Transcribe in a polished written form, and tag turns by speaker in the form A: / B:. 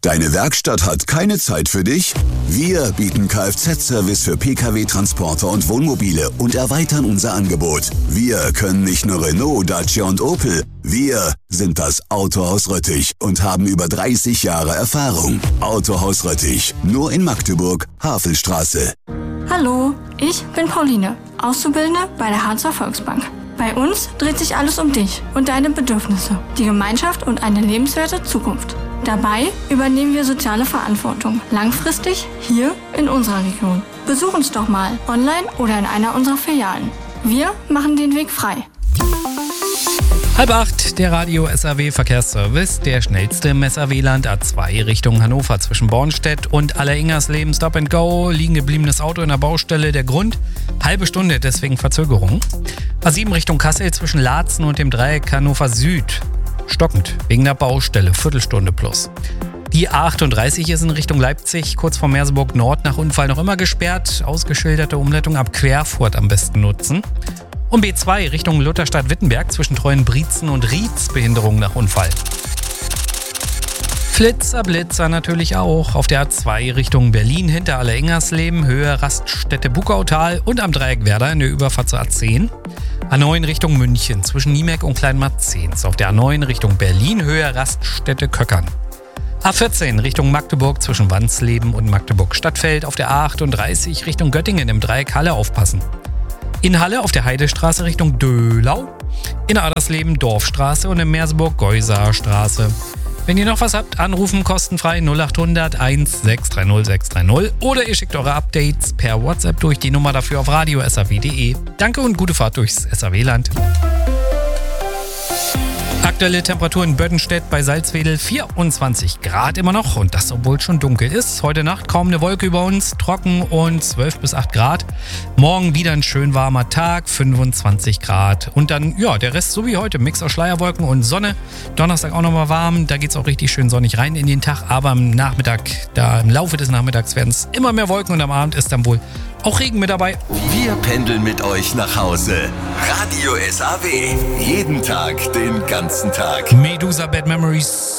A: Deine Werkstatt hat keine Zeit für dich? Wir bieten Kfz-Service für Pkw, Transporter und Wohnmobile und erweitern unser Angebot. Wir können nicht nur Renault, Dacia und Opel. Wir sind das Autohaus Röttich und haben über 30 Jahre Erfahrung. Autohaus Röttich, nur in Magdeburg, Havelstraße.
B: Hallo, ich bin Pauline, Auszubildende bei der Harzer Volksbank. Bei uns dreht sich alles um dich und deine Bedürfnisse, die Gemeinschaft und eine lebenswerte Zukunft. Dabei übernehmen wir soziale Verantwortung, langfristig hier in unserer Region. Besuch uns doch mal, online oder in einer unserer Filialen. Wir machen den Weg frei.
C: 7:30, der Radio SAW Verkehrsservice, der schnellste im SAW-Land, A2 Richtung Hannover zwischen Bornstedt und Alleringersleben Stop and Go, liegen gebliebenes Auto in der Baustelle, der Grund, halbe Stunde, deswegen Verzögerung. A7 Richtung Kassel zwischen Laatzen und dem Dreieck Hannover Süd, stockend, wegen der Baustelle, Viertelstunde plus. Die A38 ist in Richtung Leipzig, kurz vor Merseburg Nord, nach Unfall noch immer gesperrt, ausgeschilderte Umleitung ab Querfurt am besten nutzen. Und B2 Richtung Lutherstadt-Wittenberg zwischen Treuenbrietzen und Rietz, Behinderung nach Unfall. Blitzer natürlich auch auf der A2 Richtung Berlin hinter Alleringersleben, Höhe Raststätte Buckautal und am Dreieck Werder in der Überfahrt zur A10. A9 Richtung München zwischen Niemeck und Kleinmarzens. Auf der A9 Richtung Berlin, Höhe Raststätte Köckern. A14 Richtung Magdeburg zwischen Wansleben und Magdeburg-Stadtfeld. Auf der A38 Richtung Göttingen im Dreieck Halle aufpassen. In Halle auf der Heidestraße Richtung Döhlau. In Adersleben Dorfstraße und in Merseburg Geusarstraße. Wenn ihr noch was habt, anrufen kostenfrei 0800 1630 630 oder ihr schickt eure Updates per WhatsApp durch, die Nummer dafür auf radio.saw.de. Danke und gute Fahrt durchs SAW-Land. Aktuelle Temperatur in Böttenstedt bei Salzwedel 24 Grad immer noch und das, obwohl es schon dunkel ist. Heute Nacht kaum eine Wolke über uns, trocken und 12 bis 8 Grad. Morgen wieder ein schön warmer Tag, 25 Grad. Und dann, ja, der Rest so wie heute, Mix aus Schleierwolken und Sonne. Donnerstag auch nochmal warm, da geht es auch richtig schön sonnig rein in den Tag. Aber am Nachmittag, im Laufe des Nachmittags werden es immer mehr Wolken und am Abend ist dann wohl auch Regen mit dabei.
A: Wir pendeln mit euch nach Hause. Radio SAW. Jeden Tag, den ganzen Tag.
C: Medusa Bad Memories.